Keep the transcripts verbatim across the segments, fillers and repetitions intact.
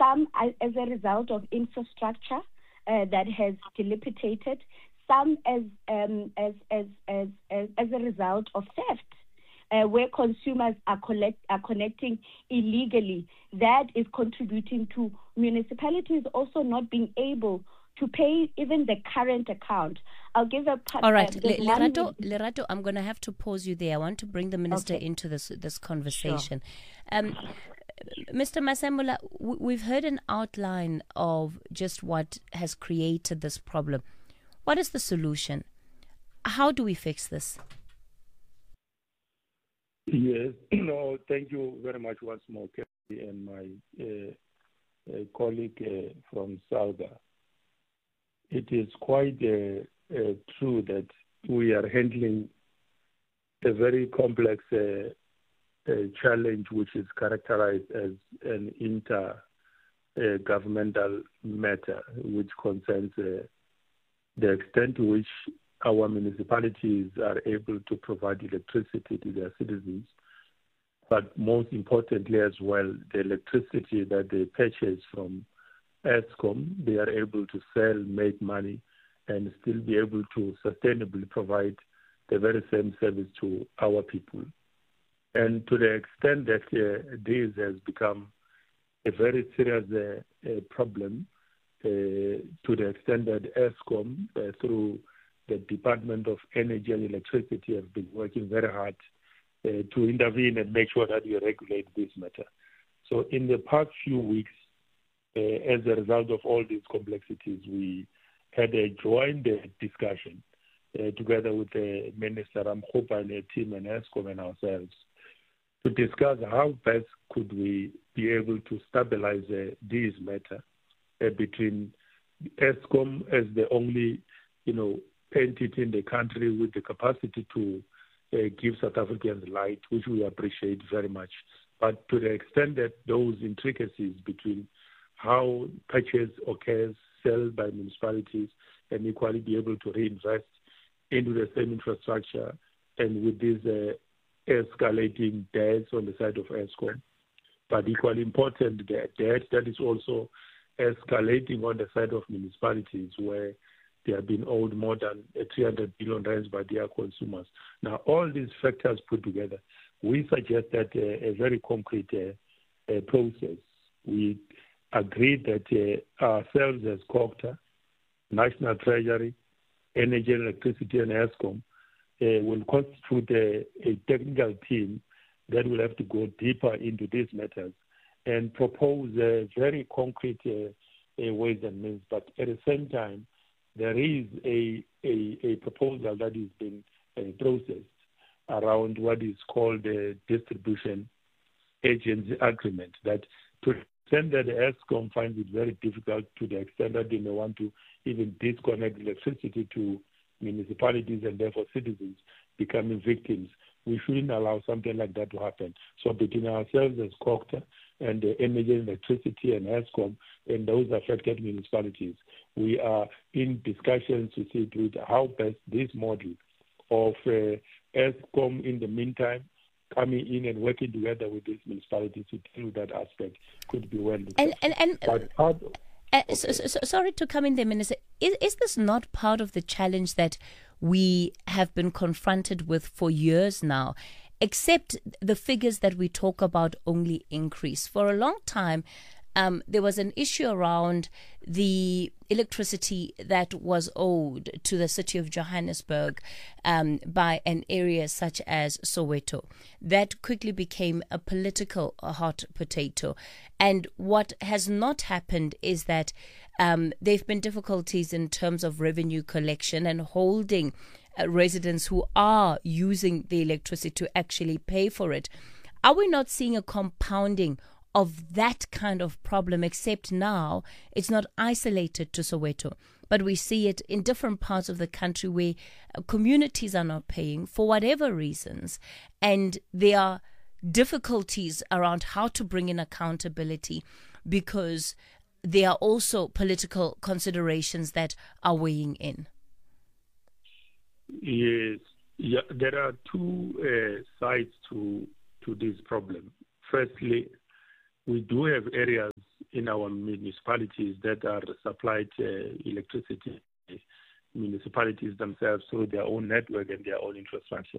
some as a result of infrastructure uh, that has dilapidated, some as, um, as, as, as, as, as a result of theft, uh, where consumers are, collect, are connecting illegally. That is contributing to municipalities also not being able to pay even the current account. I'll give a... All right, uh, Le- Lerato, Lerato, I'm going to have to pause you there. I want to bring the minister okay. into this this conversation. Sure. Um, Mister Masembula, we've heard an outline of just what has created this problem. What is the solution? How do we fix this? Yes, no, thank you very much once more, Kathy, and my uh, uh, colleague uh, from SAUDA. It is quite uh, uh, true that we are handling a very complex uh, uh, challenge which is characterized as an inter-governmental uh, matter which concerns uh, the extent to which our municipalities are able to provide electricity to their citizens, but most importantly as well, the electricity that they purchase from Eskom, they are able to sell, make money, and still be able to sustainably provide the very same service to our people. And to the extent that uh, this has become a very serious uh, uh, problem, uh, to the extent that Eskom, uh, through the Department of Energy and Electricity, have been working very hard uh, to intervene and make sure that we regulate this matter. So in the past few weeks, uh, as a result of all these complexities, we had a joint uh, discussion uh, together with the Minister Ramkhupa and the team and Eskom and ourselves to discuss how best could we be able to stabilize uh, this matter uh, between Eskom as the only, you know, entity in the country with the capacity to uh, give South Africans light, which we appreciate very much. But to the extent that those intricacies between how purchase occurs, sell by municipalities, and equally be able to reinvest into the same infrastructure, and with these uh, escalating debts on the side of Eskom, but equally important, the debt that is also escalating on the side of municipalities, where they have been owed more than three hundred billion rands by their consumers. Now, all these factors put together, we suggest that uh, a very concrete uh, uh, process. We agreed that uh, ourselves as COGTA, National Treasury, Energy and Electricity and Eskom uh, will constitute a, a technical team that will have to go deeper into these matters and propose uh, very concrete uh, uh, ways and means. But at the same time, there is a, a, a proposal that is being uh, processed around what is called the distribution agency agreement, that to the extent that Eskom finds it very difficult, to the extent that they may want to even disconnect electricity to municipalities and therefore citizens becoming victims, we shouldn't allow something like that to happen. So between ourselves as COGTA and the Energy and Electricity and Eskom and those affected municipalities, we are in discussions to see to it how best this model of uh, Eskom in the meantime coming in and working together with these municipalities to deal with that aspect could be well discussed. And, and, and but part of, Uh, so, so, so, sorry to come in there, Minister. Is, is this not part of the challenge that we have been confronted with for years now, except the figures that we talk about only increase? For a long time, um, there was an issue around the electricity that was owed to the city of Johannesburg um, by an area such as Soweto. That quickly became a political hot potato. And what has not happened is that um, there have been difficulties in terms of revenue collection and holding uh, residents who are using the electricity to actually pay for it. Are we not seeing a compounding of that kind of problem, except now it's not isolated to Soweto, but we see it in different parts of the country where communities are not paying for whatever reasons, and there are difficulties around how to bring in accountability because there are also political considerations that are weighing in. Yes, yeah, there are two uh, sides to to this problem. Firstly, we do have areas in our municipalities that are supplied uh, electricity, municipalities themselves through their own network and their own infrastructure.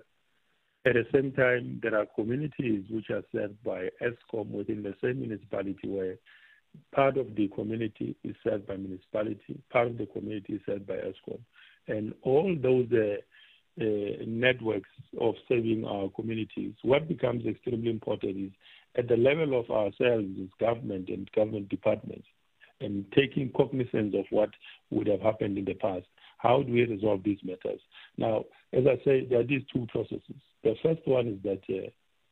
At the same time, there are communities which are served by Eskom within the same municipality, where part of the community is served by municipality, part of the community is served by Eskom. And all those uh, uh, networks of serving our communities, what becomes extremely important is at the level of ourselves as government and government departments, and taking cognizance of what would have happened in the past. How do we resolve these matters? Now, as I say, there are these two processes. The first one is that uh,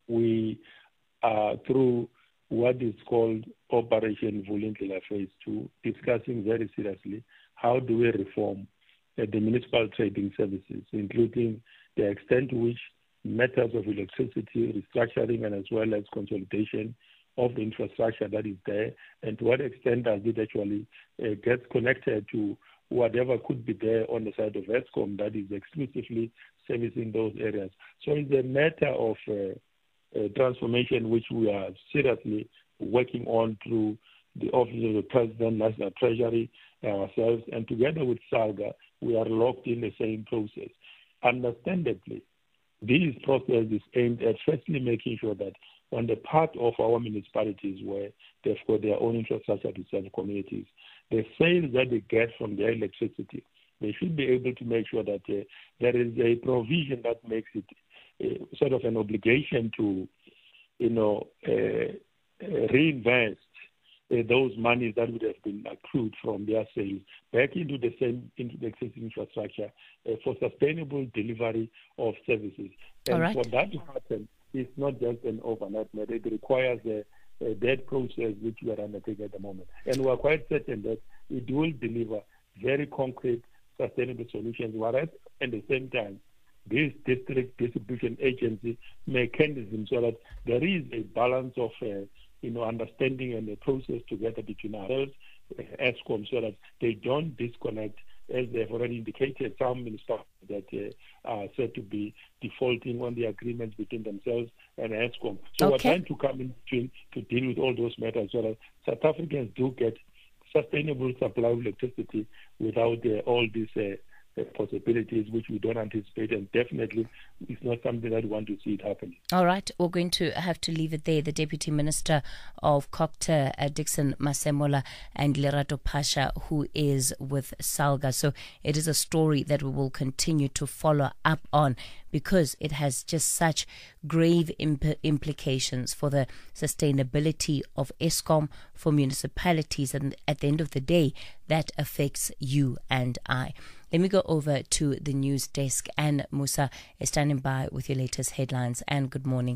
we are through what is called Operation Vulindlela Phase two, discussing very seriously how do we reform uh, the municipal trading services, including the extent to which matters of electricity, restructuring, and as well as consolidation of the infrastructure that is there, and to what extent does it actually uh, get connected to whatever could be there on the side of Eskom that is exclusively servicing those areas. So it's a matter of uh, uh, transformation which we are seriously working on through the Office of the President, National Treasury, ourselves, and together with SALGA, we are locked in the same process. Understandably, this process is aimed at firstly making sure that on the part of our municipalities where they've got their own infrastructure to serve communities, the sales that they get from their electricity, they should be able to make sure that uh, there is a provision that makes it uh, sort of an obligation to, you know, uh, uh, reinvest uh, those monies that would have been accrued from their sales back into the same into the existing infrastructure uh, for sustainable delivery of services. And right. for that to happen, it's not just an overnight matter. It requires a, a that process which we are undertaking at the moment. And we are quite certain that it will deliver very concrete, sustainable solutions, whereas at the same time, this district distribution agency mechanism so that there is a balance of uh, you know, understanding and a process together between ourselves, uh, Eskom, so that they don't disconnect, as they've already indicated, some ministers that uh, are said to be defaulting on the agreements between themselves and Eskom. So okay. we're trying to come in between to deal with all those matters so that South Africans do get sustainable supply of electricity without uh, all these uh, uh, possibilities which we don't anticipate, and definitely it's not something that we want to see it happening. All right, we're going to have to leave it there. The Deputy Minister of COGTA, uh, Dickson Masemola, and Lerato Pasha, who is with SALGA. So it is a story that we will continue to follow up on, because it has just such grave imp- implications for the sustainability of Eskom, for municipalities, and at the end of the day, that affects you and I. Let me go over to the news desk. Anne Musa is standing by with your latest headlines. Anne, good morning.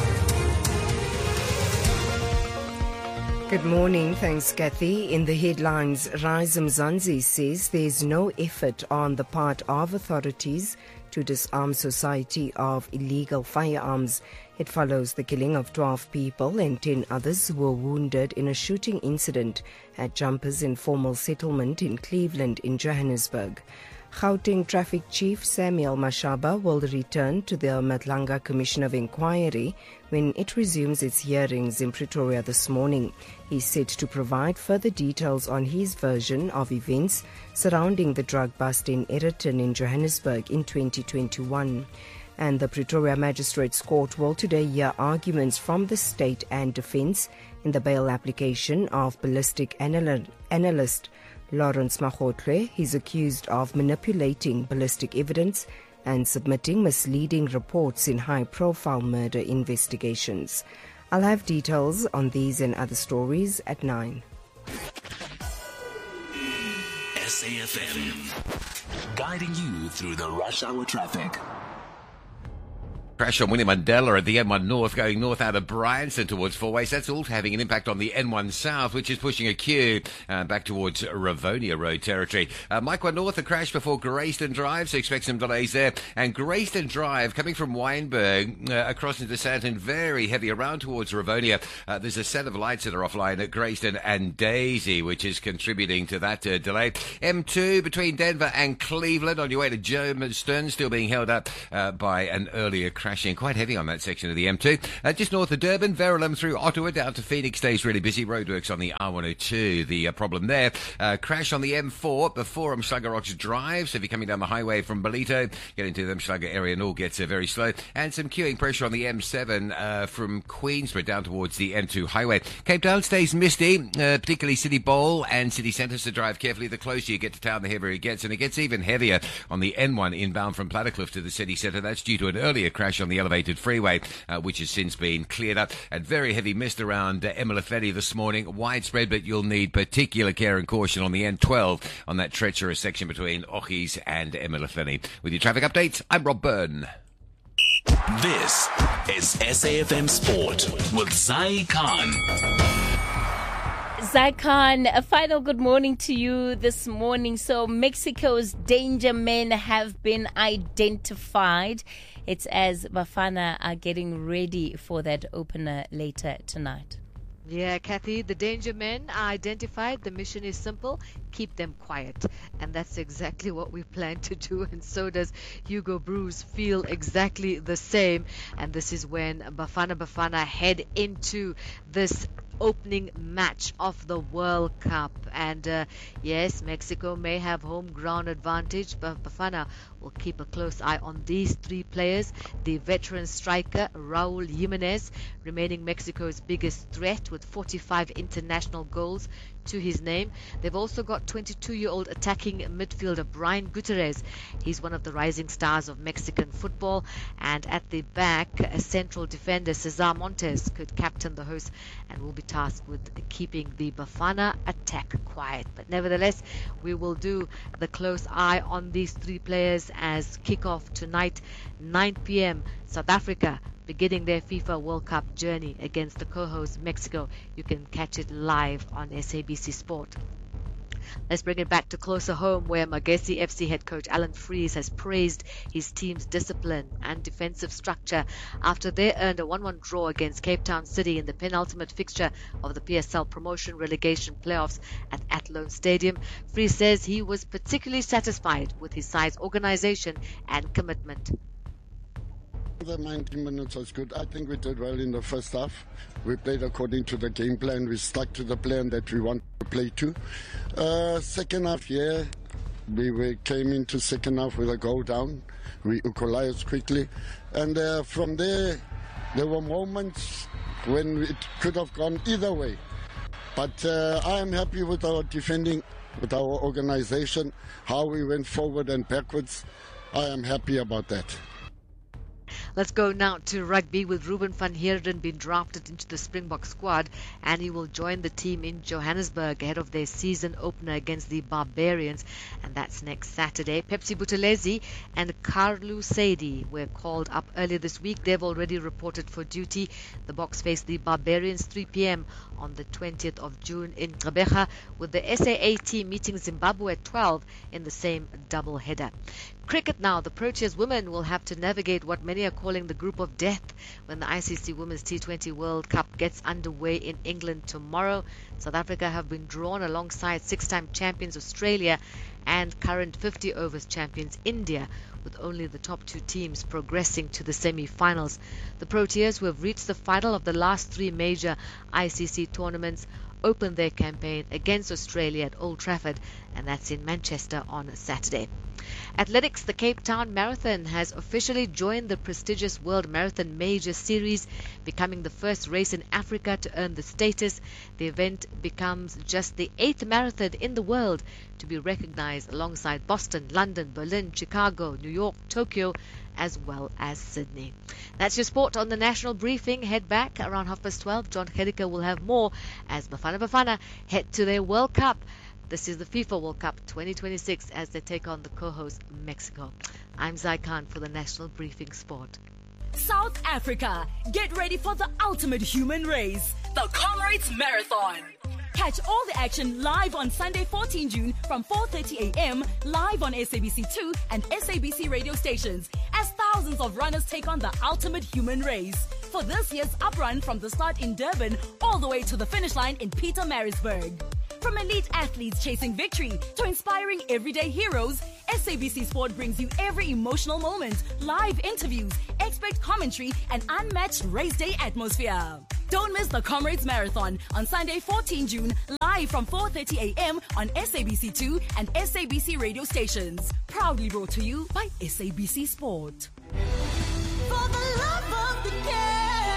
Good morning. Thanks, Kathy. In the headlines, Rise Mzansi says there's no effort on the part of authorities to disarm society of illegal firearms. It follows the killing of twelve people and ten others who were wounded in a shooting incident at Jumpers Informal Settlement in Cleveland in Johannesburg. Gauteng Traffic Chief Samuel Mashaba will return to the Madlanga Commission of Inquiry when it resumes its hearings in Pretoria this morning. He's set to provide further details on his version of events surrounding the drug bust in Egerton in Johannesburg in twenty twenty-one. And the Pretoria Magistrates Court will today hear arguments from the state and defence in the bail application of ballistic anal- analyst Lawrence Magotle. He's accused of manipulating ballistic evidence and submitting misleading reports in high-profile murder investigations. I'll have details on these and other stories at nine. S A F M, guiding you through the rush hour traffic. Crash on Winnie Mandela at the N one North, going north out of Bryanston towards Fourways. That's also having an impact on the N one South, which is pushing a queue uh, back towards Ravonia Road territory. Uh, Mike one North, a crash before Grayston Drive, so expect some delays there. And Grayston Drive, coming from Wynberg uh, across into Sandton, very heavy around towards Ravonia. Uh, there's a set of lights that are offline at Grayston and Daisy, which is contributing to that uh, delay. M two between Denver and Cleveland on your way to Germiston, still being held up uh, by an earlier crash. crashing quite heavy on that section of the M two. Uh, just north of Durban, Verulam through Ottawa down to Phoenix stays really busy. Roadworks on the R one oh two. The uh, problem there, uh, crash on the M four before Umhlanga Rocks Drive. So if you're coming down the highway from Belito, getting to the Umhlanga area and all gets uh, very slow. And some queuing pressure on the M seven uh, from Queensborough down towards the M two highway. Cape Town stays misty, uh, particularly City Bowl and City Centre, so drive carefully. The closer you get to town, the heavier it gets. And it gets even heavier on the N one inbound from Plattercliff to the City Centre. That's due to an earlier crash on the elevated freeway, uh, which has since been cleared up. And very heavy mist around uh, Emelefleni this morning. Widespread, but you'll need particular care and caution on the N twelve on that treacherous section between Ochis and Emelefleni. With your traffic updates, I'm Rob Byrne. This is S A F M Sport with Zai Khan. Zaikan, a final good morning to you this morning. So Mexico's danger men have been identified. It's as Bafana are getting ready for that opener later tonight. Yeah, Kathy, the danger men are identified. The mission is simple. Keep them quiet. And that's exactly what we plan to do. And so does Hugo Broos feel exactly the same. And this is when Bafana Bafana head into this opening match of the World Cup. And uh, yes, Mexico may have home ground advantage, but Bafana will keep a close eye on these three players. The veteran striker Raul Jimenez, remaining Mexico's biggest threat with forty-five international goals to his name. They've also got twenty-two-year-old attacking midfielder Brian Gutierrez. He's one of the rising stars of Mexican football. And at the back, a central defender Cesar Montes could captain the hosts and will be tasked with keeping the Bafana attack quiet. But nevertheless, we will do the close eye on these three players as kickoff tonight, nine p.m. South Africa beginning their FIFA World Cup journey against the co-host Mexico. You can catch it live on S A B C Sport. Let's bring it back to closer home, where Magesi F C head coach Alan Freese has praised his team's discipline and defensive structure after they earned a one one draw against Cape Town City in the penultimate fixture of the P S L promotion relegation playoffs at Athlone Stadium. Freese says he was particularly satisfied with his side's organization and commitment. The ninety minutes was good. I think we did well in the first half. We played according to the game plan. We stuck to the plan that we want to play to. Uh, second half, yeah, we, we came into second half with a goal down. We equalized quickly. And uh, from there, there were moments when it could have gone either way. But uh, I am happy with our defending, with our organization, how we went forward and backwards. I am happy about that. Let's go now to rugby, with Ruben van Heerden being drafted into the Springbok squad, and he will join the team in Johannesburg ahead of their season opener against the Barbarians, and that's next Saturday. Pepsi Buthelezi and Carlu Sadie were called up earlier this week. They've already reported for duty. The Boks face the Barbarians three p.m. on the twentieth of June in Gqeberha, with the S A A team meeting Zimbabwe at twelve in the same double header. Cricket now. The Proteas women will have to navigate what many are calling the group of death when the I C C Women's T twenty World Cup gets underway in England tomorrow. South Africa have been drawn alongside six-time champions Australia and current fifty overs champions India, with only the top two teams progressing to the semi-finals. The Proteas, who have reached the final of the last three major I C C tournaments, open their campaign against Australia at Old Trafford, and that's in Manchester on Saturday. Athletics. The Cape Town Marathon has officially joined the prestigious World Marathon Major Series, becoming the first race in Africa to earn the status. The event becomes just the eighth marathon in the world to be recognized alongside Boston, London, Berlin, Chicago, New York, Tokyo, as well as Sydney. That's your sport on the National Briefing. Head back around half past twelve. John Hediker will have more as Bafana Bafana head to their World Cup. This is the FIFA World Cup twenty twenty-six as they take on the co-host Mexico. I'm Zai Khan for the National Briefing Sport. South Africa, get ready for the ultimate human race, the Comrades Marathon. Catch all the action live on Sunday, fourteenth June from four thirty a.m. live on S A B C two and S A B C radio stations as thousands of runners take on the ultimate human race. For this year's uprun, from the start in Durban all the way to the finish line in Pietermaritzburg. From elite athletes chasing victory to inspiring everyday heroes, S A B C Sport brings you every emotional moment, live interviews, expert commentary, and unmatched race day atmosphere. Don't miss the Comrades Marathon on Sunday, fourteenth June, live from four thirty a.m. on S A B C two and S A B C radio stations. Proudly brought to you by S A B C Sport. For the love of the game.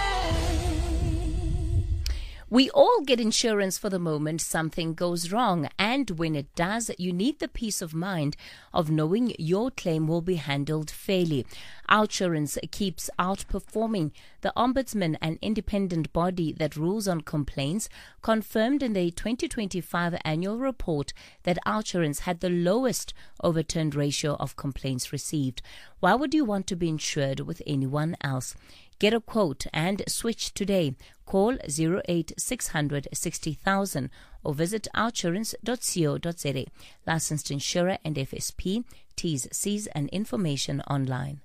We all get insurance for the moment something goes wrong, and when it does, you need the peace of mind of knowing your claim will be handled fairly. Outsurance keeps outperforming. The Ombudsman, an independent body that rules on complaints, confirmed in the twenty twenty-five annual report that Outsurance had the lowest overturned ratio of complaints received. Why would you want to be insured with anyone else? Get a quote and switch today. Call zero eight six hundred sixty thousand or visit outsurance dot co dot za. Licensed insurer and F S P. T's, C's and information online.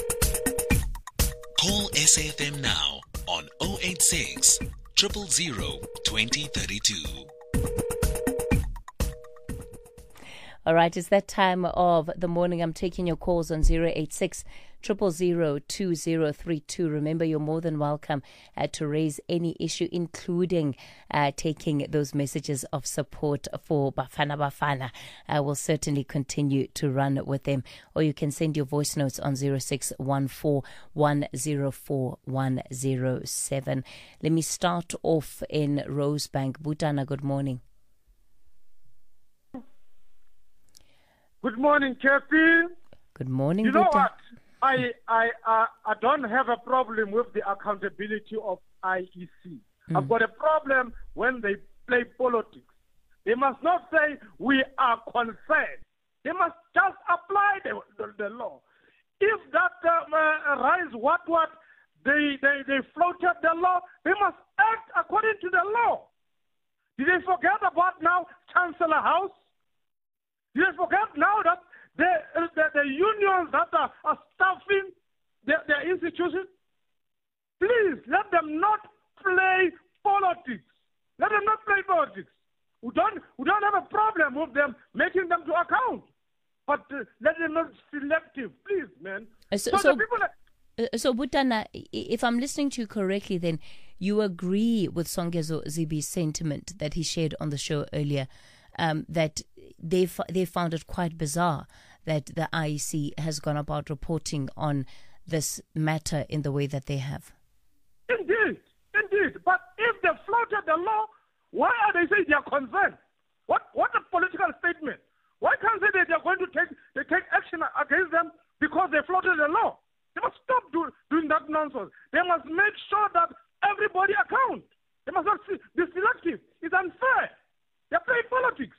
Call S A F M now on zero eight six, zero zero zero, two zero three two. All right, it's that time of the morning. I'm taking your calls on zero eight six, zero zero zero, two zero three two. Remember, you're more than welcome uh, to raise any issue, including uh, taking those messages of support for Bafana Bafana. I will certainly continue to run with them. Or you can send your voice notes on zero six one four one zero four one zero seven. Let me start off in Rosebank. Butana, good morning. Good morning, K P. Good morning, You know Buta. what? I I uh, I don't have a problem with the accountability of I E C. Mm. I've got a problem when they play politics. They must not say we are concerned. They must just apply the, the, the law. If that um, uh, rise what what they, they they floated the law, they must act according to the law. Did they forget about now Chancellor House? Did they forget now that the, the, the unions that are, are staffing their, their institutions? Please, let them not play politics. Let them not play politics. We don't, we don't have a problem with them making them to account. But uh, let them not be selective, please, man. Uh, so, so, so, the people that, uh, so Butana, if I'm listening to you correctly, then you agree with Songezo Zibi's sentiment that he shared on the show earlier, um, that they f- they found it quite bizarre that the I E C has gone about reporting on this matter in the way that they have. Indeed, indeed. But if they floated the law, why are they saying they are concerned? What what a political statement. Why can't they say that they are going to take they take action against them because they floated the law? They must stop do, doing that nonsense. They must make sure that everybody account. They must not be selective. It's unfair. They're playing politics.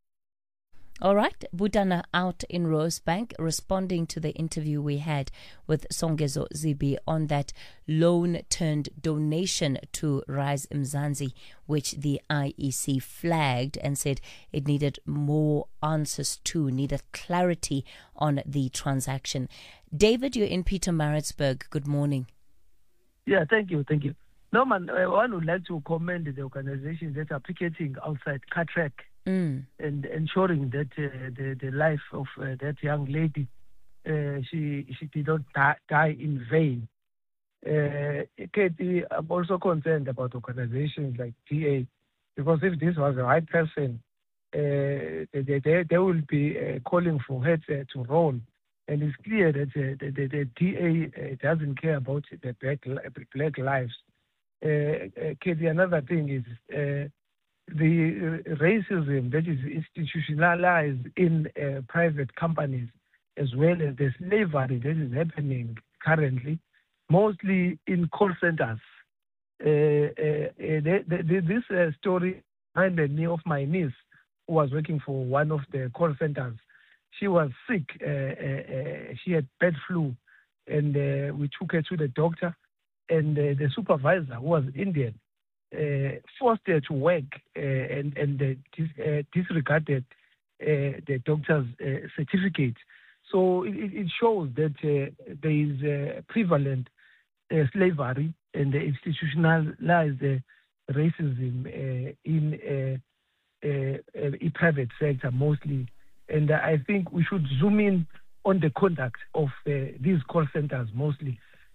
All right, Butana out in Rosebank, responding to the interview we had with Songezo Zibi on that loan-turned donation to Rise Mzansi, which the I E C flagged and said it needed more answers to, needed clarity on the transaction. David, you're in Pietermaritzburg. Good morning. Yeah, thank you, thank you. Norman, uh, one would like to commend the organizations that are picketing outside Cartrack mm. and ensuring that uh, the, the life of uh, that young lady, uh, she she did not die, die in vain. Uh, Katie, I'm also concerned about organizations like D A, because if this was the right person, uh, they, they, they will be uh, calling for her to, to roll. And it's clear that uh, the, the, the D A uh, doesn't care about the black, black lives. Uh, uh, Katie, another thing is uh, the uh, racism that is institutionalized in uh, private companies, as well as the slavery that is happening currently, mostly in call centers. Uh, uh, uh, the, the, this uh, story reminded me of my niece, who was working for one of the call centers. She was sick. Uh, uh, uh, she had bird flu, and uh, we took her to the doctor. And uh, the supervisor, who was Indian, uh, forced her to work uh, and, and uh, dis- uh, disregarded uh, the doctor's uh, certificate. So it, it shows that uh, there is uh, prevalent uh, slavery and the institutionalized uh, racism uh, in uh, uh, uh, private sector mostly. And uh, I think we should zoom in on the conduct of uh, these call centers mostly,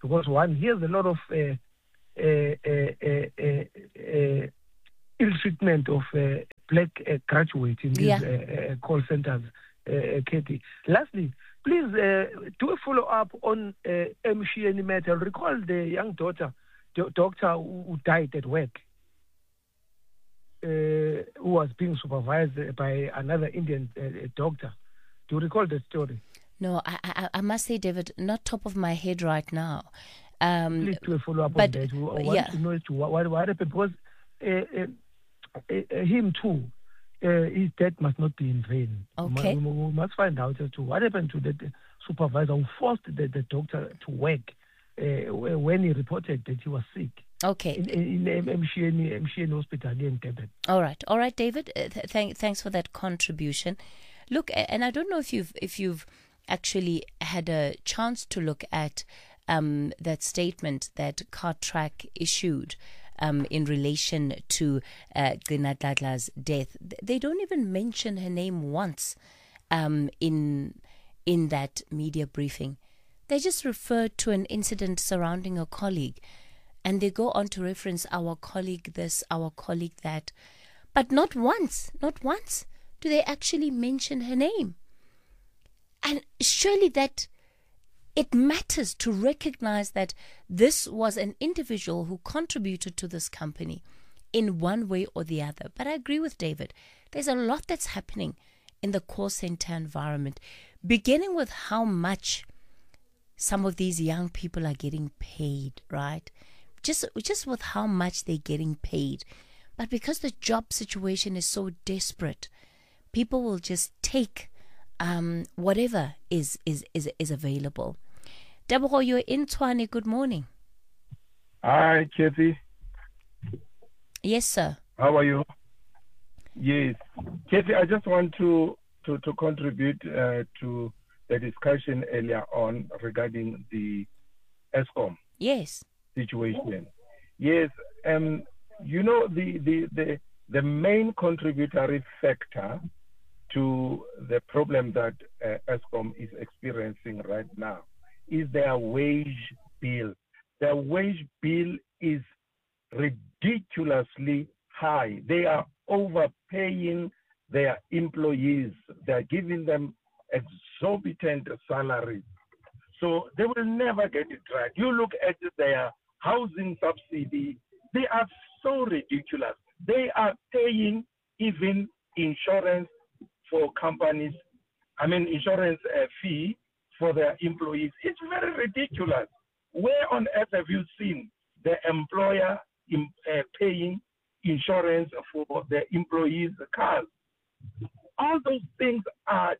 Because one, here's a lot of uh, uh, uh, uh, uh, uh, ill treatment of uh, black uh, graduates in these Yeah. uh, uh, call centers, uh, Katie. Lastly, please uh, do a follow-up on uh, Mshini matter. Recall the young daughter, do- doctor who, who died at work, uh, who was being supervised by another Indian uh, doctor. Do you recall the story? No, I, I, I must say, David, not top of my head right now. Um, Please do a follow-up but, on that. I want yeah. to know as to what, what, what happened, because uh, uh, uh, him too, uh, his death must not be in vain. Okay. We, we, we must find out as to what happened to the supervisor who forced the, the doctor to work uh, when he reported that he was sick. Okay. In, in, in Mshini, Mshini Hospital in Durban. All right, all right, David. Uh, th- thank, thanks for that contribution. Look, a- and I don't know if you've if you've actually had a chance to look at um, that statement that Cartrack issued um, in relation to uh, Gina Dadla's death. Th- They don't even mention her name once um, in in that media briefing. They just refer to an incident surrounding a colleague, and they go on to reference our colleague this, our colleague that, but not once, not once do they actually mention her name. And surely that it matters to recognize that this was an individual who contributed to this company in one way or the other. But I agree with David. There's a lot that's happening in the call center environment, beginning with how much some of these young people are getting paid, right? Just, just with how much they're getting paid. But because the job situation is so desperate, people will just take um, whatever is, is, is, is available. Deboho, you're in Tshwane. Good morning. Hi, Kathy. Yes, sir. How are you? Yes. Kathy, I just want to, to, to contribute uh, to the discussion earlier on regarding the Eskom yes. situation. Yes, um, you know, the, the, the, the main contributory factor to the problem that uh, Eskom is experiencing right now is their wage bill. Their wage bill is ridiculously high. They are overpaying their employees. They are giving them exorbitant salaries. So they will never get it right. You look at their housing subsidy, they are so ridiculous. They are paying even insurance for companies, I mean insurance uh, fee for their employees. It's very ridiculous. Where on earth have you seen the employer in, uh, paying insurance for their employees' cars? All those things are,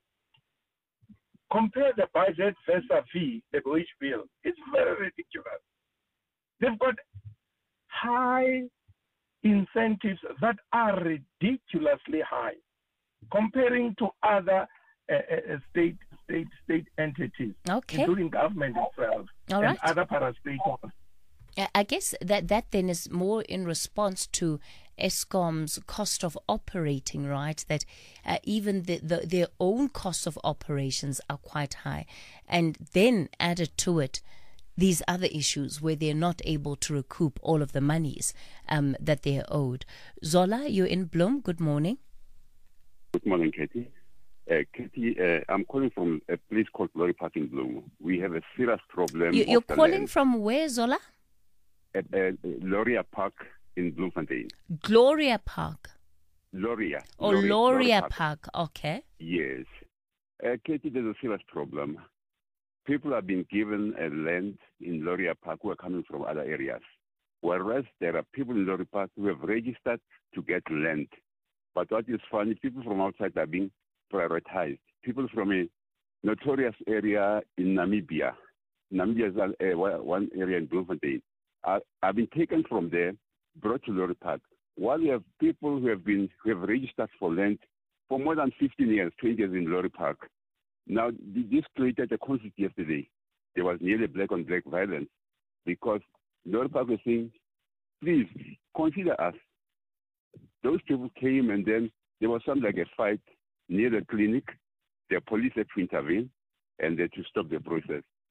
compare the budget versus fee, the wage bill. It's very ridiculous. They've got high incentives that are ridiculously high, comparing to other uh, uh, state state state entities, okay. including government itself All and right. other parastatals. I guess that, that then is more in response to Eskom's cost of operating, right? That uh, even the, the, their own costs of operations are quite high. And then added to it, these other issues where they're not able to recoup all of the monies um, that they're owed. Zola, you're in Bloem. Good morning. Good morning, Katie. Uh, Katie, uh, I'm calling from a place called Glory Park in Bloem. We have a serious problem. You, you're of the calling land from where, Zola? At uh, Loria Park in Bloemfontein. Gloria Park. Loria. Oh, Loria, Loria Park. Park. Okay. Yes. Uh, Katie, there's a serious problem. People have been given a land in Loria Park who are coming from other areas, whereas there are people in Loria Park who have registered to get land. But what is funny, people from outside are being prioritized. People from a notorious area in Namibia, Namibia is uh, one area in Bloemfontein, are, have been taken from there, brought to Loria Park, while we have people who have been who have registered for land for more than fifteen years, twenty years in Loria Park. Now, this created a conflict yesterday. There was nearly black-on-black violence because Loria Park was saying, please, consider us. Those people came and then there was something like a fight near the clinic. The police had to intervene and they had to stop the process.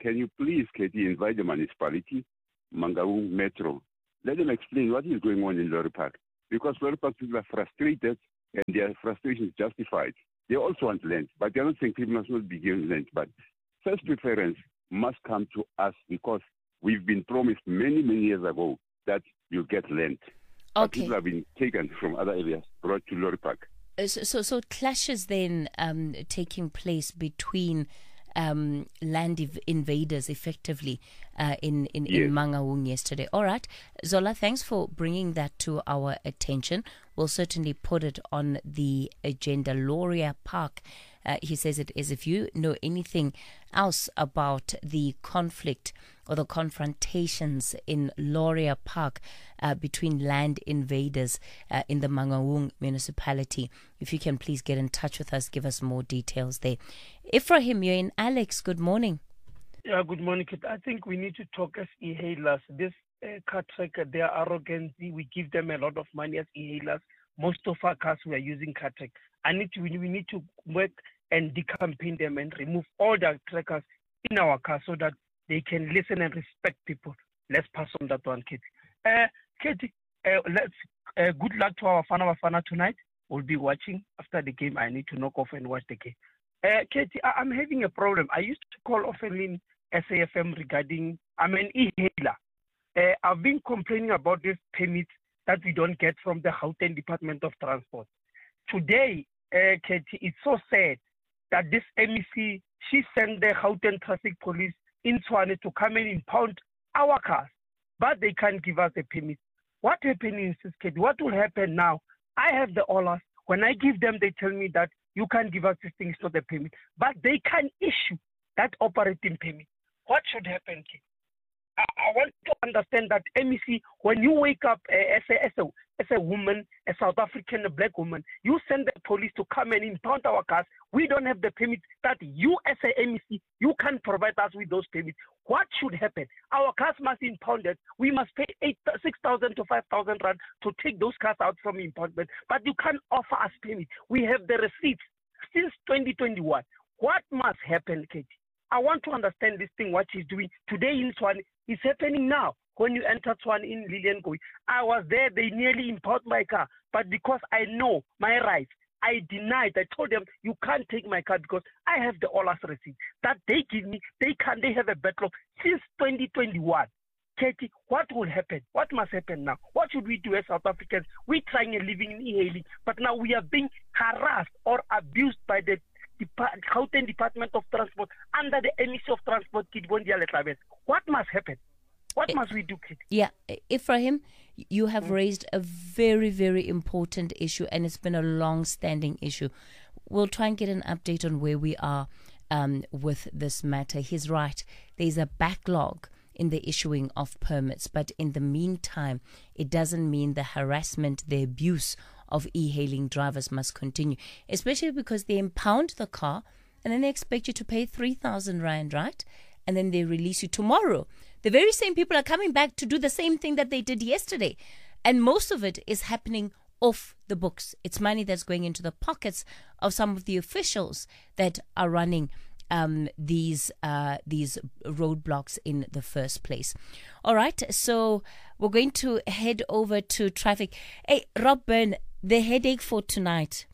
can you please, Katie, invite the municipality, Mangaung Metro, let them explain what is going on in Lorry Park. Because Lorry Park people are frustrated and their frustration is justified. They also want land, but they're not saying people must not be given land. But first preference must come to us because we've been promised many, many years ago that you get land. Okay. People have been taken from other areas, brought to Lorry Park. Uh, So, so, so clashes then um, taking place between um, land ev- invaders effectively uh, in, in, Yes. in Mangaung yesterday. All right. Zola, thanks for bringing that to our attention. We'll certainly put it on the agenda. Loria Park, uh, he says it is. If you know anything else about the conflict or the confrontations in Loria Park uh, between land invaders uh, in the Mangaung municipality, if you can please get in touch with us, give us more details there. Ephraim, you're in Alex. Good morning. Yeah, good morning, Kit. I think we need to talk as e-hailers. This uh, car tracker, their arrogance, we give them a lot of money as e-hailers. Most of our cars, we are using car track. I need to, we we need to work and decampaign them and remove all the trackers in our cars so that they can listen and respect people. Let's pass on that one, Kit. Uh, Kit, uh, let's, uh, good luck to our Fana Bafana tonight. We'll be watching after the game. I need to knock off and watch the game. Uh, Katie, I- I'm having a problem. I used to call often in S A F M regarding, I'm an e-hailer. Uh, I've been complaining about this permit that we don't get from the Gauteng Department of Transport. Today, uh, Katie, it's so sad that this M E C, she sent the Gauteng Traffic Police in Tshwane to come and impound our cars, but they can't give us a permit. What happened in this case? What will happen now? I have the orders. When I give them, they tell me that you can't give us these things to the permit, but they can issue that operating permit. What should happen, Kate? I, I want to understand that M E C, when you wake up uh, as, a, as, a, as a woman, a South African, a black woman, you send the police to come and impound our cars. We don't have the permit that you as a M E C, you can provide us with those permits. What should happen? Our cars must be impounded. We must pay eight, six thousand to five thousand rand to take those cars out from impoundment. But you can't offer us permit. We have the receipts since twenty twenty-one. What must happen, Katie? I want to understand this thing, what she's doing today in Tshwane. It's happening now. When you enter Tshwane in Liliengoy, I was there. They nearly impound my car. But because I know my rights, I denied. I told them, you can't take my car because I have the O L A S receipt that they give me. They can. They have a backlog since twenty twenty-one. Katie, what will happen? What must happen now? What should we do as South Africans? We're trying a living in e-hailing, but now we are being harassed or abused by the Depart- Gauteng Department of Transport under the M E C of Transport, Kid Bondia Letlabes. What must happen? What Eh, must we do, Kid? Yeah, Ephraim, you have raised a very, very important issue, and it's been a long-standing issue. We'll try and get an update on where we are um, with this matter. He's right. There's a backlog in the issuing of permits, but in the meantime, it doesn't mean the harassment, the abuse of e-hailing drivers must continue, especially because they impound the car and then they expect you to pay three thousand rand, right? And then they release you tomorrow. The very same people are coming back to do the same thing that they did yesterday. And most of it is happening off the books. It's money that's going into the pockets of some of the officials that are running um, these uh, these roadblocks in the first place. All right, so we're going to head over to traffic. Hey, Rob Byrne, the headache for tonight.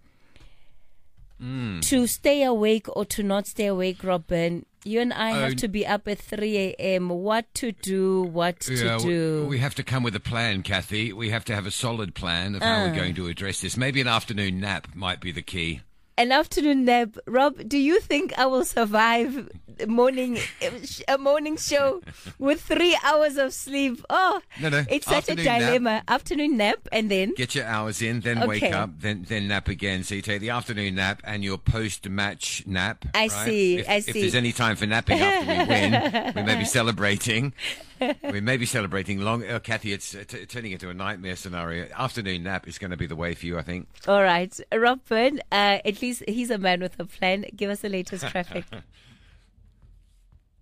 Mm. To stay awake or to not stay awake, Rob Byrne, you and I Oh, have to be up at three a.m. What to do, what Yeah, to we- do. We have to come with a plan, Kathy. We have to have a solid plan of how Uh. we're going to address this. Maybe an afternoon nap might be the key. An afternoon nap. Rob, do you think I will survive a morning a morning show with three hours of sleep? Oh, No, no. it's such a Afternoon nap. dilemma. Afternoon nap and then Get your hours in, then wake Okay. up, then then nap again. So you take the afternoon nap and your post-match nap. I right? see, If, I if see. there's any time for napping after we win, we may be celebrating. We may be celebrating long. Oh, Kathy, it's uh, t- turning into a nightmare scenario. Afternoon nap is going to be the way for you, I think. All right, Rob Byrne, uh, at least he's a man with a plan. Give us the latest traffic.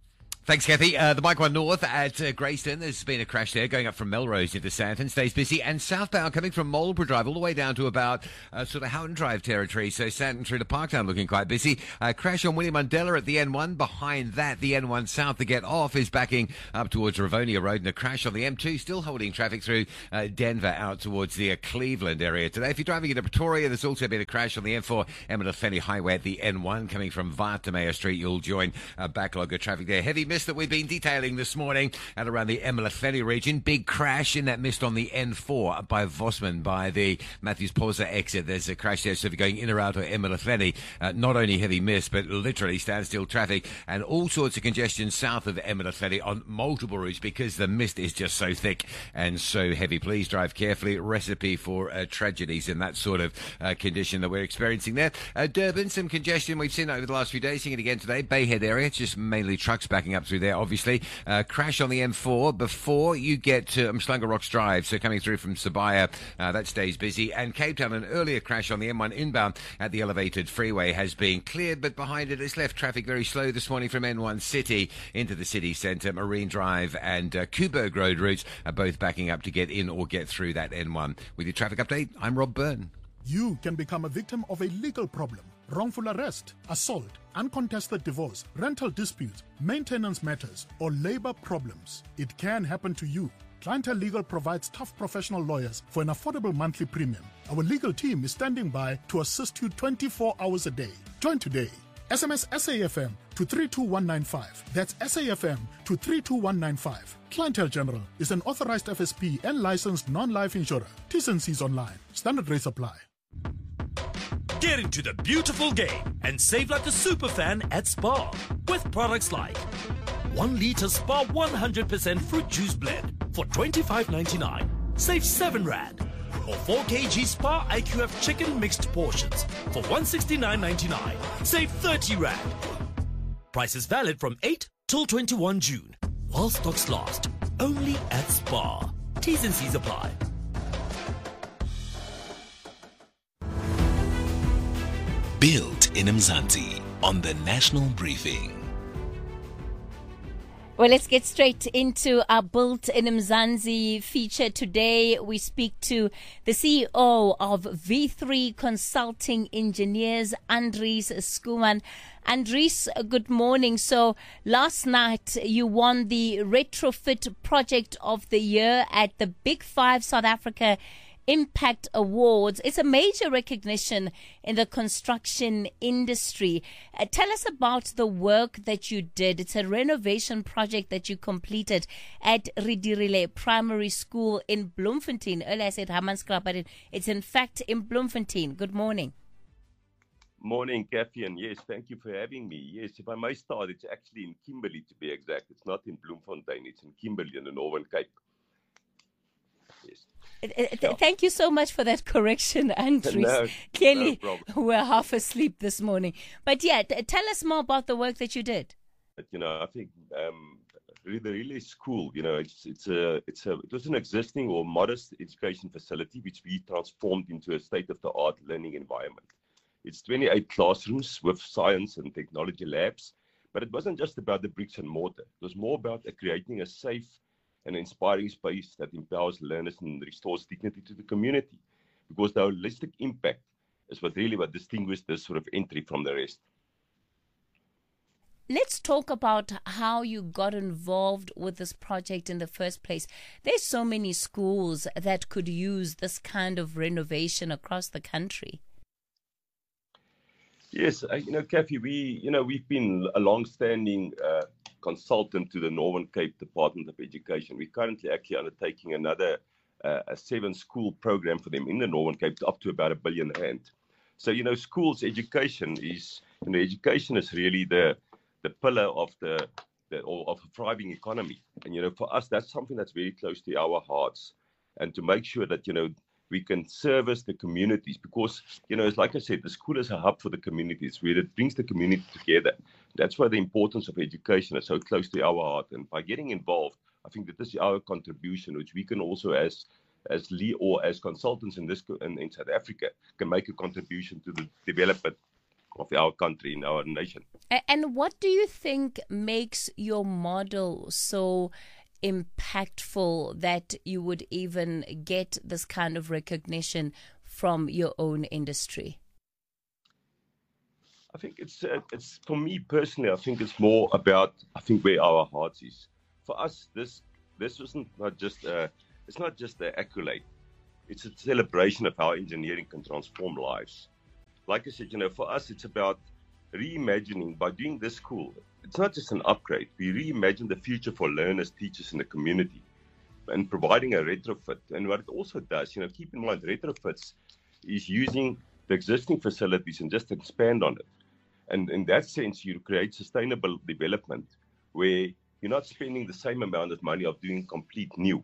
Thanks, Kathy. Uh, the Mike One North at uh, Greyston. There's been a crash there going up from Melrose into Sandton. Stays busy. And southbound coming from Marlborough Drive all the way down to about uh, sort of Houghton Drive territory. So Sandton through to Parktown looking quite busy. Uh, crash on William Mandela at the N one. Behind that, the N one South to get off is backing up towards Rivonia Road. And a crash on the M two still holding traffic through uh, Denver out towards the uh, Cleveland area today. If you're driving into Pretoria, there's also been a crash on the M four Emerald-Fenny Highway at the N one coming from Watermeyer Street. You'll join a backlog of traffic there. Heavy mist that we've been detailing this morning at around the Emerald-Fenny region. Big crash in that mist on the N four up by Vosman by the Matthews Pausa exit. There's a crash there, so if you're going in or out of Emerald-Fenny, uh, not only heavy mist, but literally standstill traffic and all sorts of congestion south of Emerald-Fenny on multiple routes because the mist is just so thick and so heavy. Please drive carefully. Recipe for uh, tragedies in that sort of uh, condition that we're experiencing there. Uh, Durban, some congestion we've seen over the last few days. Seeing it again today. Bayhead area, it's just mainly trucks backing up through there, obviously. Uh, crash on the M four before you get to Umhlanga Rocks Drive, so coming through from Sabaya, uh, that stays busy. And Cape Town, an earlier crash on the M one inbound at the elevated freeway has been cleared, but behind it it's left traffic very slow this morning from N one City into the city centre. Marine Drive and uh, Kuberg Road routes are both backing up to get in or get through that N one. With your traffic update, I'm Rob Byrne. You can become a victim of a legal problem. Wrongful arrest, assault, uncontested divorce, rental disputes, maintenance matters, or labor problems. It can happen to you. Clientele Legal provides tough professional lawyers for an affordable monthly premium. Our legal team is standing by to assist you twenty-four hours a day. Join today. S M S S A F M to three two one nine five. That's S A F M to three two one nine five. Clientele General is an authorized F S P and licensed non-life insurer. T's and C's online. Standard rates apply. Get into the beautiful game and save like a super fan at Spar with products like one litre Spar one hundred percent fruit juice blend for twenty-five ninety-nine, save seven rand, or four kilograms Spar I Q F chicken mixed portions for one sixty-nine ninety-nine, save thirty rand. Price is valid from eight till twenty-first June while stocks last, only at Spar. T's and C's apply. Built in Mzansi on the National Briefing. Well, let's get straight into our Built in Mzansi feature. Today, we speak to the C E O of V three Consulting Engineers, Andries Schoeman. Andries, good morning. So last night, you won the Retrofit Project of the Year at the Big Five South Africa Impact Awards. It's a major recognition in the construction industry. Uh, tell us about the work that you did. It's a renovation project that you completed at Ridirile Primary School in Bloemfontein. Earlier I said Hammanskraal, but it, it's in fact in Bloemfontein. Good morning. Morning, Kathy, and yes, thank you for having me. Yes, if I may start, it's actually in Kimberley to be exact. It's not in Bloemfontein, it's in Kimberley in the Northern Cape. Yes. Thank you so much for that correction, Andries. No, Clearly, no we're half asleep this morning. But yeah, t- tell us more about the work that you did. You know, I think um, really the Relay School, you know, it's it's a it's a it was an existing or modest education facility which we transformed into a state-of-the-art learning environment. It's twenty-eight classrooms with science and technology labs, but it wasn't just about the bricks and mortar. It was more about uh, creating a safe an inspiring space that empowers learners and restores dignity to the community, because the holistic impact is what really what distinguishes this sort of entry from the rest. Let's talk about how you got involved with this project in the first place. There's so many schools that could use this kind of renovation across the country. Yes, uh, you know, Kathy, we, you know, we've been a long-standing uh, consultant to the Northern Cape Department of Education. We're currently actually undertaking another uh, a seven-school program for them in the Northern Cape, up to about a billion rand. So, you know, schools education is, you know, education is really the the pillar of the, the of a thriving economy. And, you know, for us, that's something that's very close to our hearts. And to make sure that, you know, we can service the communities, because, you know, it's like I said, the school is a hub for the communities where it brings the community together. That's why the importance of education is so close to our heart. And by getting involved, I think that this is our contribution, which we can also, as as Lee or as consultants in this in, in South Africa, can make a contribution to the development of our country, in our nation. And what do you think makes your model so impactful that you would even get this kind of recognition from your own industry? I think it's uh, it's for me personally. I think it's more about I think where our hearts is. For us, this this isn't not just uh, it's not just the accolade. It's a celebration of how engineering can transform lives. Like I said, you know, for us, it's about reimagining by doing this school. It's not just an upgrade. We reimagine the future for learners, teachers, and the community, and providing a retrofit. And what it also does, you know, keep in mind, retrofits is using the existing facilities and just expand on it. And in that sense, you create sustainable development where you're not spending the same amount of money of doing complete new.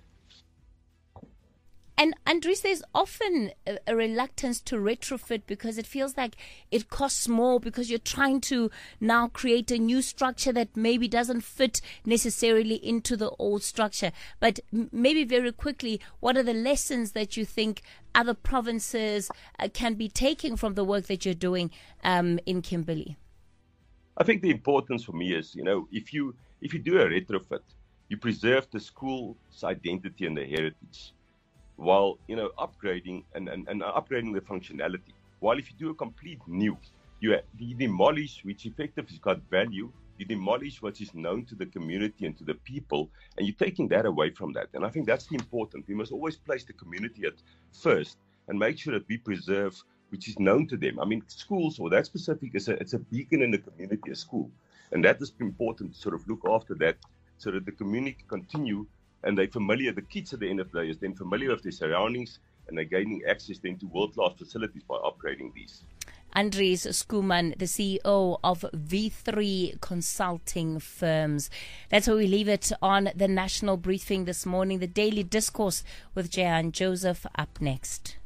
And Andries, there's often a, a reluctance to retrofit because it feels like it costs more because you're trying to now create a new structure that maybe doesn't fit necessarily into the old structure. But m- maybe very quickly, what are the lessons that you think other provinces uh, can be taking from the work that you're doing um, in Kimberley? I think the importance for me is, you know, if you if you do a retrofit, you preserve the school's identity and the heritage, while, you know, upgrading and, and, and upgrading the functionality. While if you do a complete new, you, you demolish, which effectively has got value, you demolish what is known to the community and to the people, and you're taking that away from that. And I think that's important. We must always place the community at first and make sure that we preserve which is known to them. I mean, schools, or that specific, is a, it's a beacon in the community, a school. And that is important to sort of look after that so that the community continue and they're familiar, the kids at the end of the day is then familiar with their surroundings and they're gaining access then to world-class facilities by upgrading these. Andries Schoeman, the C E O of V three Consulting Firms. That's where we leave it on the National Briefing this morning. The Daily Discourse with Jehan Joseph up next.